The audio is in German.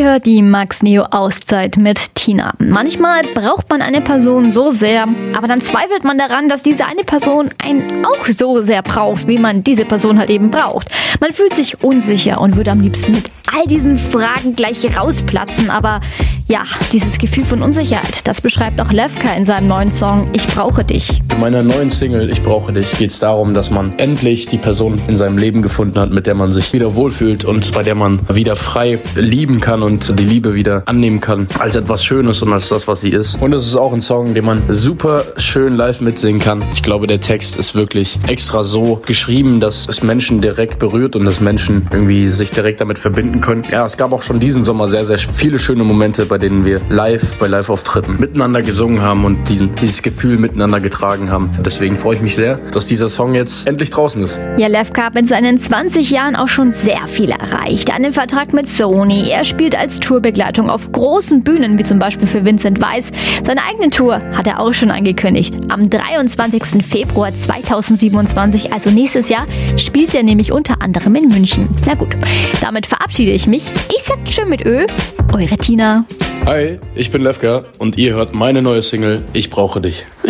Ihr hört die Max Neo Auszeit mit Tina. Manchmal braucht man eine Person so sehr, aber dann zweifelt man daran, dass diese eine Person einen auch so sehr braucht, wie man diese Person halt eben braucht. Man fühlt sich unsicher und würde am liebsten mit all diesen Fragen gleich rausplatzen, aber ja, dieses Gefühl von Unsicherheit, das beschreibt auch Lefka in seinem neuen Song Ich brauche dich. In meiner neuen Single Ich brauche dich geht es darum, dass man endlich die Person in seinem Leben gefunden hat, mit der man sich wieder wohlfühlt und bei der man wieder frei lieben kann und die Liebe wieder annehmen kann als etwas Schönes und als das, was sie ist. Und es ist auch ein Song, den man super schön live mitsingen kann. Ich glaube, der Text ist wirklich extra so geschrieben, dass es Menschen direkt berührt und dass Menschen irgendwie sich direkt damit verbinden können. Ja, es gab auch schon diesen Sommer sehr, sehr viele schöne Momente, bei denen wir bei Live-Auftritten miteinander gesungen haben und dieses Gefühl miteinander getragen haben. Deswegen freue ich mich sehr, dass dieser Song jetzt endlich draußen ist. Ja, Lefka hat mit seinen 20 Jahren auch schon sehr viel erreicht. Einen Vertrag mit Sony. Er spielt als Tourbegleitung auf großen Bühnen, wie zum Beispiel für Vincent Weiss. Seine eigene Tour hat er auch schon angekündigt. Am 23. Februar 2027, also nächstes Jahr, spielt er nämlich unter anderem in München. Na gut, damit verabschiede ich mich. Ich sag tschö mit Ö, eure Tina. Hi, ich bin Lefka und ihr hört meine neue Single Ich brauche dich.